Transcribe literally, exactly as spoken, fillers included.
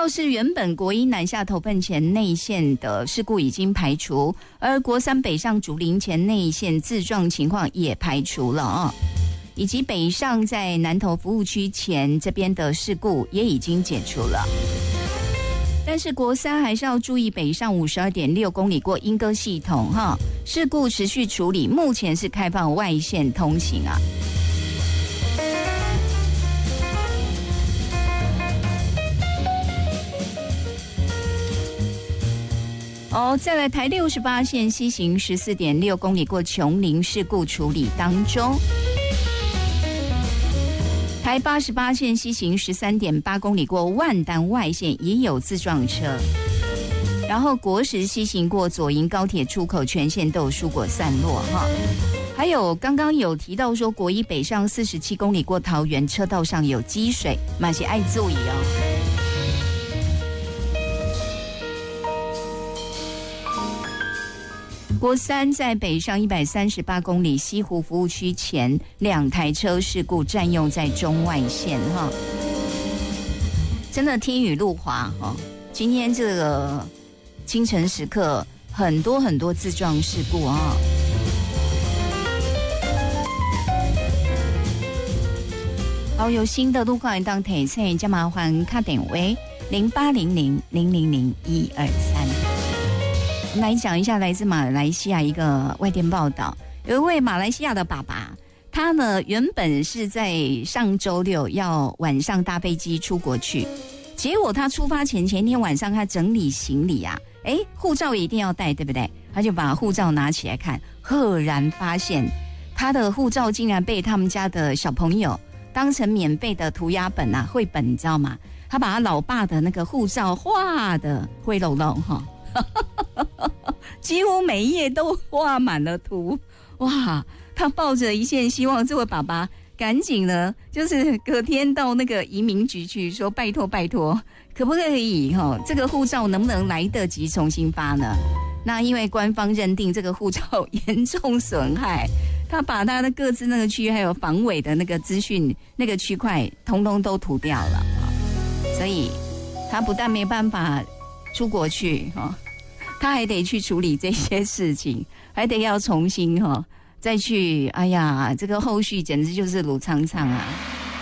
道是原本国一南下头份前内线的事故已经排除，而国三北上竹林前内线自撞情况也排除了啊、哦，以及北上在南投服务区前这边的事故也已经解除了。但是国三还是要注意北上五十二点六公里过莺歌系统哈，事故持续处理，目前是开放外线通行啊。哦，再来台六十八线西行十四点六公里过琼林，事故处理当中。台八十八线西行十三点八公里过万丹外线也有自撞车，然后国十西行过左营高铁出口全线都有蔬果散落哈。还有刚刚有提到说国一北上四十七公里过桃园车道上有积水，马是爱注意哦。国三在北上一百三十八公里西湖服务区前，两台车事故占用在中外线哈，真的天雨路滑哈。今天这个清晨时刻，很多很多自撞事故啊。好，有新的路况当提醒，加麻烦卡点为零八零零零零零一二三。我们来讲一下来自马来西亚一个外电报道，有一位马来西亚的爸爸，他呢原本是在上周六要晚上搭飞机出国去，结果他出发前前天晚上他整理行李啊，哎，护照一定要带，对不对？他就把护照拿起来看，赫然发现他的护照竟然被他们家的小朋友当成免费的涂鸦本啊，绘本，你知道吗？他把他老爸的那个护照画的灰隆隆哈。几乎每一页都画满了图，哇！他抱着一线希望，这位爸爸赶紧呢，就是隔天到那个移民局去说，拜托拜托，可不可以哈？这个护照能不能来得及重新发呢？那因为官方认定这个护照严重损害，他把他的各自那个区还有防伪的那个资讯那个区块，通通都涂掉了，所以他不但没办法出国去哈。他还得去处理这些事情，还得要重新哈、哦、再去，哎呀，这个后续简直就是鲁苍苍啊！